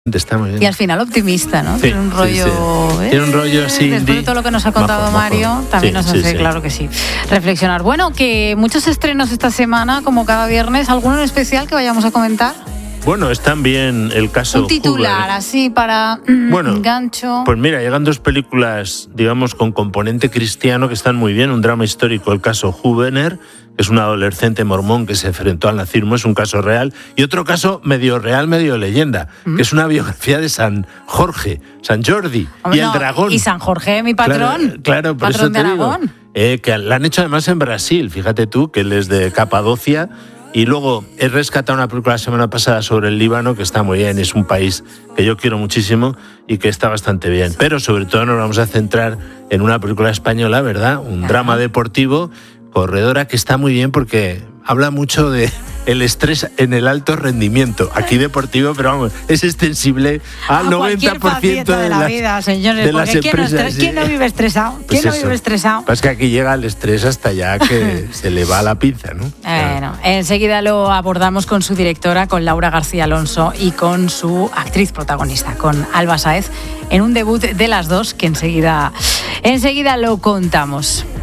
Está muy bien. Y al final optimista, ¿no? Sí, Tiene un rollo... sí. Tiene un rollo así Después indie. de todo lo que nos ha contado Mario, también nos hace, claro que sí, reflexionar. Bueno, que muchos estrenos esta semana, como cada viernes. ¿Alguno en especial que vayamos a comentar? Bueno, es también el caso un titular, Hoover. Así, para gancho. Pues mira, llegan dos películas, digamos, con componente cristiano que están muy bien. Un drama histórico, el caso Hoover, que es un adolescente mormón que se enfrentó al nazismo, es un caso real. Y otro caso medio real, medio leyenda, que es una biografía de San Jorge, San Jordi, Hombre, el dragón. Y San Jorge, mi patrón. Claro, por patrón eso te de Aragón. Digo. Que la han hecho además en Brasil, fíjate tú, que él es de Capadocia. Y luego he rescatado una película la semana pasada sobre el Líbano, que está muy bien, es un país que yo quiero muchísimo y que está bastante bien. Pero sobre todo nos vamos a centrar en una película española, ¿verdad? Un drama deportivo, Corredora, que está muy bien porque habla mucho de el estrés en el alto rendimiento. Aquí deportivo, pero vamos, es extensible al 90% de la vida, señores. De las empresas. ¿Quién no vive estresado? Pues ¿Quién no vive estresado? Pues que aquí llega el estrés hasta ya que se le va la pinza, ¿no? Bueno, enseguida lo abordamos con su directora, con Laura García Alonso, y con su actriz protagonista, con Alba Sáez, en un debut de las dos que enseguida lo contamos.